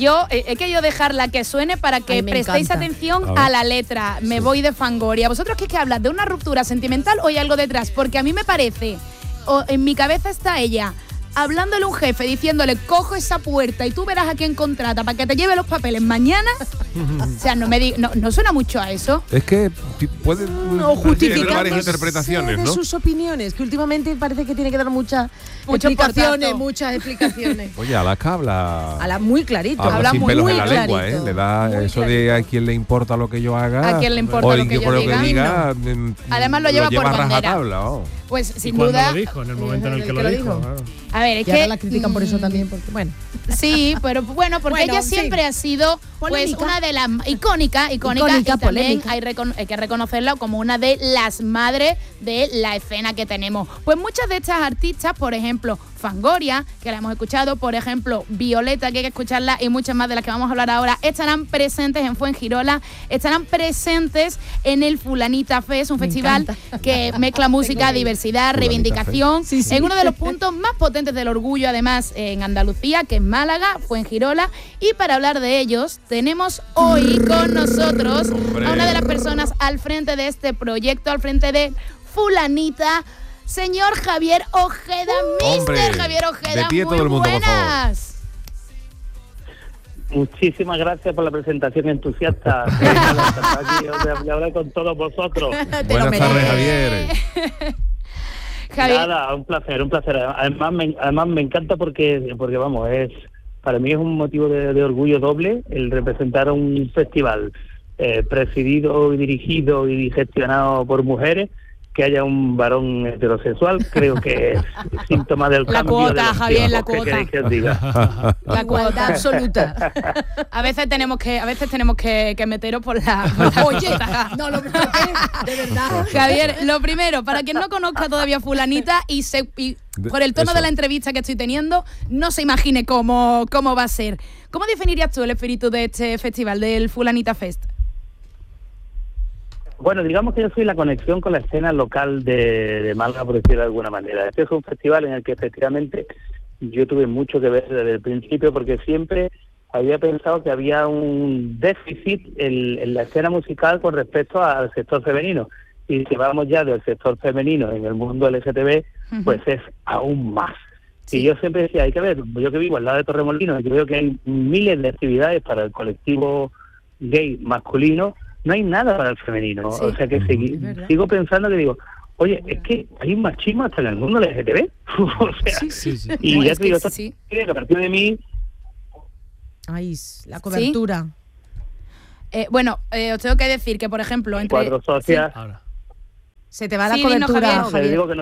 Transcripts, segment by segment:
yo he querido dejarla que suene para que prestéis atención a la letra. Me voy de Fangoria. ¿Vosotros qué hablas? ¿De una ruptura sentimental o hay algo detrás? Porque a mí me parece, en mi cabeza está ella hablándole a un jefe, diciéndole, cojo esa puerta y tú verás a quién contrata para que te lleve los papeles mañana. O sea, no suena mucho a eso. Es que puede justificar varias interpretaciones, ¿no? De sus opiniones, que últimamente parece que tiene que dar muchas explicaciones. Oye, Alaska habla muy clarito. Habla sin muy pelos en la clarito. lengua, Le da muy eso clarito. De a quién le importa lo que yo haga. A quién le importa lo que yo diga. Además lo lleva por bandera. Rajatabla, Pues sin duda. Lo dijo, en el momento en el que lo dijo. A ver, es que ahora la critican por eso también, porque sí, pero porque ella siempre ha sido pues una de las icónica y también hay que reconocerla como una de las madres de la escena que tenemos. Pues muchas de estas artistas, por ejemplo, Fangoria, que la hemos escuchado, por ejemplo, Violeta, que hay que escucharla, y muchas más de las que vamos a hablar ahora, estarán presentes en Fuengirola, estarán presentes en el Fulanita Fest, un festival que mezcla música, diversidad, reivindicación, en uno de los puntos más potentes del orgullo, además, en Andalucía, que es Málaga, Fuengirola. Y para hablar de ellos, tenemos hoy con nosotros a una de las personas al frente de este proyecto, al frente de Fulanita, señor Javier Ojeda, Mr. Javier Ojeda, de pie muy todo el mundo, buenas. Muchísimas gracias por la presentación entusiasta. Aquí hablar con todos vosotros. Buenas tardes, Javier. Nada, un placer. Además me encanta porque vamos, para mí es un motivo de orgullo doble el representar un festival presidido y dirigido y gestionado por mujeres, que haya un varón heterosexual. Creo que es síntoma del cambio. La cuota, Javier, la cuota. La cuota absoluta. A veces tenemos que meteros por la Oye, no lo metes, de verdad. Javier, lo primero, para quien no conozca todavía Fulanita y por el tono de la entrevista que estoy teniendo, no se imagine cómo va a ser. ¿Cómo definirías tú el espíritu de este festival, del Fulanita Fest? Bueno, digamos que yo soy la conexión con la escena local de Málaga, por decirlo de alguna manera. Este es un festival en el que efectivamente yo tuve mucho que ver desde el principio, porque siempre había pensado que había un déficit en la escena musical con respecto al sector femenino. Y si vamos ya del sector femenino en el mundo LGTB, pues es aún más. Sí. Y yo siempre decía, hay que ver, yo que vivo al lado de Torremolinos, y que veo que hay miles de actividades para el colectivo gay masculino, no hay nada para el femenino. Sí. O sea que sigo pensando que digo, oye, es que hay un machismo hasta en el mundo LGTB. O sea, sí. Y bueno, ya te digo, que a partir de mí... Ay, la cobertura. ¿Sí? Os tengo que decir que, por ejemplo, entre 4 socias... Se te va la cobertura, no, Javier. Digo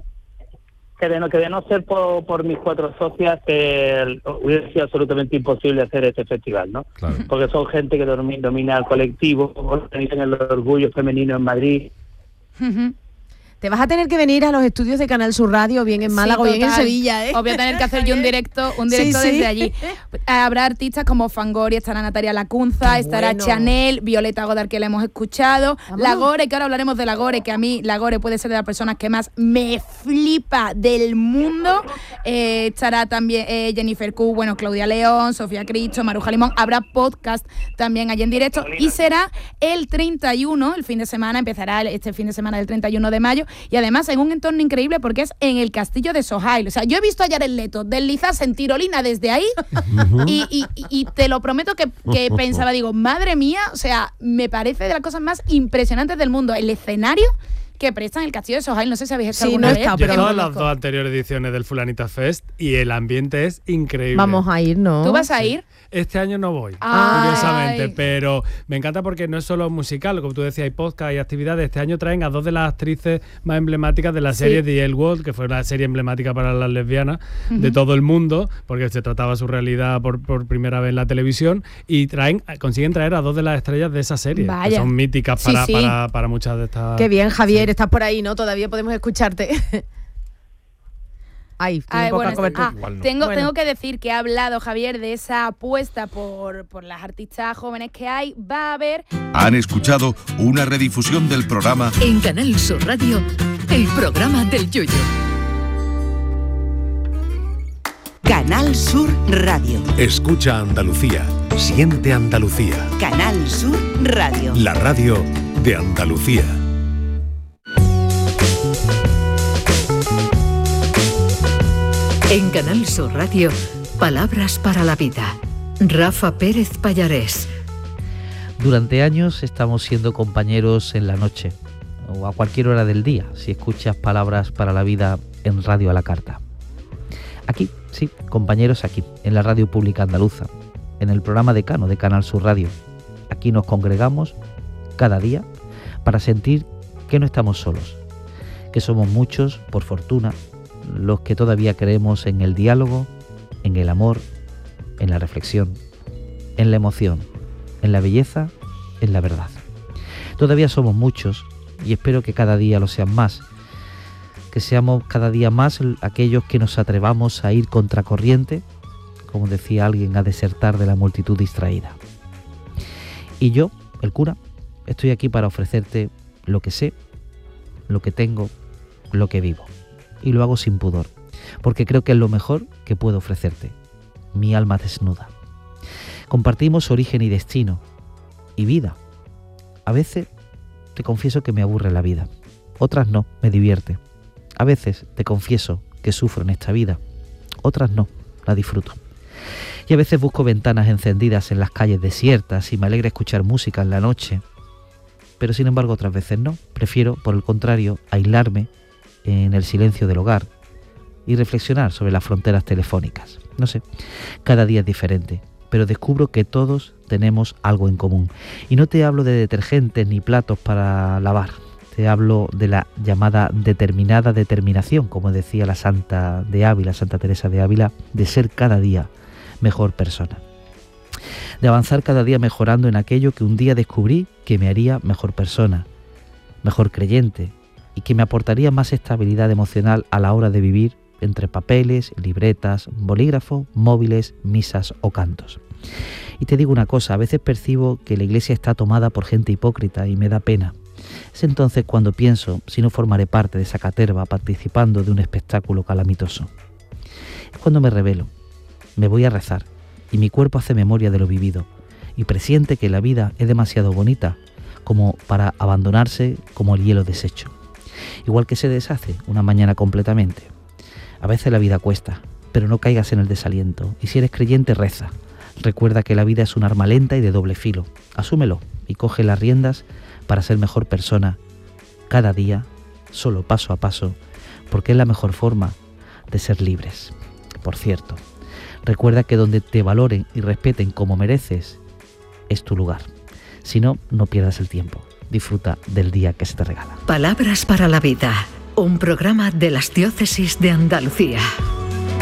que de no ser por mis 4 socias, hubiera sido absolutamente imposible hacer este festival, ¿no? Claro. Porque son gente que domina el colectivo, organizan el orgullo femenino en Madrid. Uh-huh. Te vas a tener que venir a los estudios de Canal Sur Radio, bien en Málaga o bien en Sevilla, ¿eh? Os voy a tener que hacer yo un directo desde allí. Habrá artistas como Fangoria, estará Natalia Lacunza, estará Chanel, Violeta Godard, que la hemos escuchado, La Gore, que ahora hablaremos de La Gore, que a mí La Gore puede ser de las personas que más me flipa del mundo. Estará también Jennifer Q, Claudia León, Sofía Cristo, Maruja Limón. Habrá podcast también allí en directo y será el 31, el fin de semana, empezará este fin de semana del 31 de mayo. Y además en un entorno increíble porque es en el castillo de Sohail. O sea, yo he visto a Jared Leto deslizarse en tirolina desde ahí y te lo prometo que pensaba, digo, madre mía, o sea, me parece de las cosas más impresionantes del mundo. El escenario que prestan el castillo de Sohail, no sé si habéis estado alguna vez. Yo he estado en las 2 anteriores ediciones del Fulanita Fest y el ambiente es increíble. Vamos a ir, ¿no? ¿Tú vas a ir? Este año no voy, curiosamente, pero me encanta porque no es solo musical, como tú decías, hay podcast, hay actividades. Este año traen a 2 de las actrices más emblemáticas de la serie The L Word, que fue una serie emblemática para las lesbianas de todo el mundo, porque se trataba su realidad por primera vez en la televisión, y consiguen traer a 2 de las estrellas de esa serie, que son míticas para muchas de estas... Qué bien, Javier, estás por ahí, ¿no? Todavía podemos escucharte. Tengo que decir que ha hablado Javier de esa apuesta por las artistas jóvenes que hay. Va a haber... Han escuchado una redifusión del programa en Canal Sur Radio, el programa del Yoyo. Canal Sur Radio. Escucha Andalucía. Siente Andalucía. Canal Sur Radio. La radio de Andalucía. En Canal Sur Radio, Palabras para la Vida. Rafa Pérez Pallarés. Durante años estamos siendo compañeros en la noche o a cualquier hora del día, si escuchas Palabras para la Vida en Radio a la Carta. Aquí, sí, compañeros aquí, en la radio pública andaluza, en el programa Decano de Canal Sur Radio. Aquí nos congregamos cada día para sentir que no estamos solos, que somos muchos, por fortuna, los que todavía creemos en el diálogo, en el amor, en la reflexión, en la emoción, en la belleza, en la verdad. Todavía somos muchos y espero que cada día lo sean más, que seamos cada día más aquellos que nos atrevamos a ir contracorriente, como decía alguien, a desertar de la multitud distraída. Y yo, el cura, estoy aquí para ofrecerte lo que sé, lo que tengo, lo que vivo. Y lo hago sin pudor, porque creo que es lo mejor que puedo ofrecerte, mi alma desnuda. Compartimos origen y destino, y vida. A veces te confieso que me aburre la vida, otras no, me divierte. A veces te confieso que sufro en esta vida, otras no, la disfruto. Y a veces busco ventanas encendidas en las calles desiertas y me alegra escuchar música en la noche. Pero sin embargo otras veces no, prefiero, por el contrario, aislarme en el silencio del hogar y reflexionar sobre las fronteras telefónicas. No sé, cada día es diferente, pero descubro que todos tenemos algo en común. Y no te hablo de detergentes ni platos para lavar, te hablo de la llamada determinada determinación, como decía la Santa de Ávila, Santa Teresa de Ávila, de ser cada día mejor persona. De avanzar cada día mejorando en aquello que un día descubrí que me haría mejor persona, mejor creyente, y que me aportaría más estabilidad emocional a la hora de vivir entre papeles, libretas, bolígrafos, móviles, misas o cantos. Y te digo una cosa, a veces percibo que la iglesia está tomada por gente hipócrita y me da pena. Es entonces cuando pienso si no formaré parte de esa caterva participando de un espectáculo calamitoso. Es cuando me revelo, me voy a rezar y mi cuerpo hace memoria de lo vivido y presiente que la vida es demasiado bonita como para abandonarse como el hielo deshecho. Igual que se deshace una mañana completamente. A veces la vida cuesta, pero no caigas en el desaliento. Y si eres creyente, reza. Recuerda que la vida es un arma lenta y de doble filo. Asúmelo y coge las riendas para ser mejor persona cada día, solo paso a paso, porque es la mejor forma de ser libres. Por cierto, recuerda que donde te valoren y respeten como mereces, es tu lugar. Si no, no pierdas el tiempo. Disfruta del día que se te regala. Palabras para la Vida, un programa de las Diócesis de Andalucía.